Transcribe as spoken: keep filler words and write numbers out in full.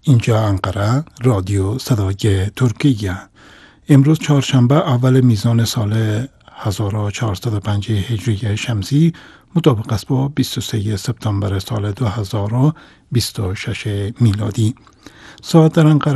اینجا انقره، رادیو صدای ترکیه. امروز چهارشنبه اول میزان سال هزار و چهارصد و پنج هجری شمسی مطابق است با بیست و سوم سپتامبر سال دو هزار و بیست و شش میلادی. ساعت در انقره